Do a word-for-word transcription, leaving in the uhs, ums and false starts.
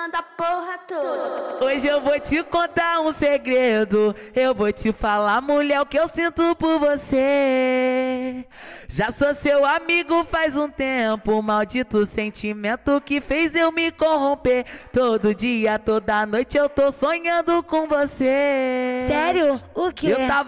a porra toda. Hoje eu vou te contar um segredo. Eu vou te falar, mulher, o que eu sinto por você. Já sou seu amigo faz um tempo. Maldito sentimento que fez eu me corromper. Todo dia, toda noite eu tô sonhando com você. Sério? O quê? Eu tava